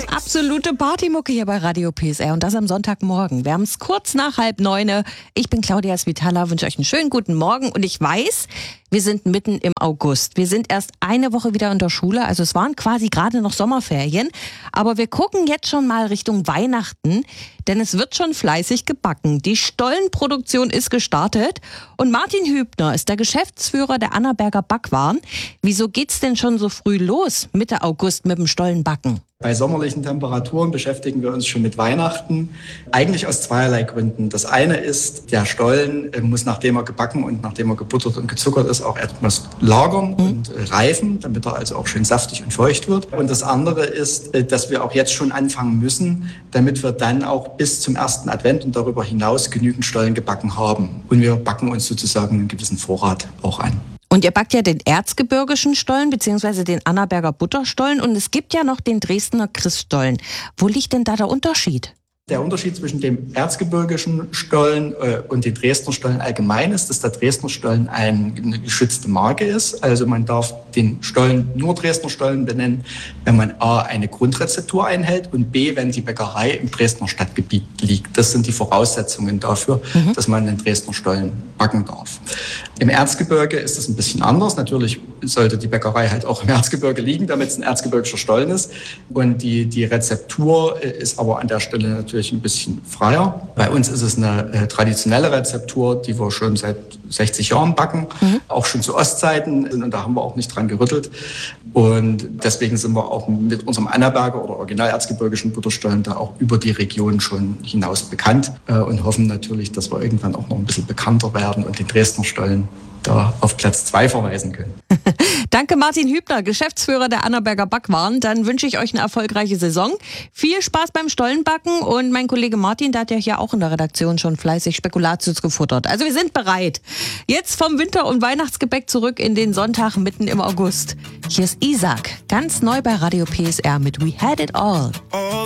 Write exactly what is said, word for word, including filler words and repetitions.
Absolute Partymucke hier bei Radio P S R und das am Sonntagmorgen. Wir haben es kurz nach halb neune. Ich bin Claudia Svitala, wünsche euch einen schönen guten Morgen und ich weiß, wir sind mitten im August. Wir sind erst eine Woche wieder in der Schule, also es waren quasi gerade noch Sommerferien. Aber wir gucken jetzt schon mal Richtung Weihnachten, denn es wird schon fleißig gebacken. Die Stollenproduktion ist gestartet und Martin Hübner ist der Geschäftsführer der Annaberger Backwaren. Wieso geht's denn schon so früh los, Mitte August mit dem Stollenbacken? Bei sommerlichen Temperaturen beschäftigen wir uns schon mit Weihnachten. Eigentlich aus zweierlei Gründen. Das eine ist, der Stollen muss, nachdem er gebacken und nachdem er gebuttert und gezuckert ist, auch etwas lagern mhm. und reifen, damit er also auch schön saftig und feucht wird. Und das andere ist, dass wir auch jetzt schon anfangen müssen, damit wir dann auch bis zum ersten Advent und darüber hinaus genügend Stollen gebacken haben. Und wir backen uns sozusagen einen gewissen Vorrat auch an. Und ihr backt ja den erzgebirgischen Stollen bzw. den Annaberger Butterstollen und es gibt ja noch den Dresdner Christstollen. Wo liegt denn da der Unterschied? Der Unterschied zwischen dem erzgebirgischen Stollen äh, und den Dresdner Stollen allgemein ist, dass der Dresdner Stollen ein, eine geschützte Marke ist. Also man darf den Stollen nur Dresdner Stollen benennen, wenn man a. eine Grundrezeptur einhält und b. wenn die Bäckerei im Dresdner Stadtgebiet liegt. Das sind die Voraussetzungen dafür, mhm. dass man den Dresdner Stollen backen darf. Im Erzgebirge ist es ein bisschen anders. Natürlich sollte die Bäckerei halt auch im Erzgebirge liegen, damit es ein erzgebirgischer Stollen ist. Und die, die Rezeptur ist aber an der Stelle natürlich ein bisschen freier. Bei uns ist es eine äh, traditionelle Rezeptur, die wir schon seit sechzig Jahren backen, mhm. auch schon zu Ostzeiten, und da haben wir auch nicht dran gerüttelt. Und deswegen sind wir auch mit unserem Annaberger oder original erzgebirgischen Butterstollen da auch über die Region schon hinaus bekannt äh, und hoffen natürlich, dass wir irgendwann auch noch ein bisschen bekannter werden und den Dresdner Stollen da auf Platz zwei verweisen können. Danke Martin Hübner, Geschäftsführer der Annaberger Backwaren. Dann wünsche ich euch eine erfolgreiche Saison. Viel Spaß beim Stollenbacken und mein Kollege Martin, der hat ja hier auch in der Redaktion schon fleißig Spekulatius gefuttert. Also wir sind bereit. Jetzt vom Winter- und Weihnachtsgebäck zurück in den Sonntag mitten im August. Hier ist Isaac, ganz neu bei Radio P S R mit We Had It All. All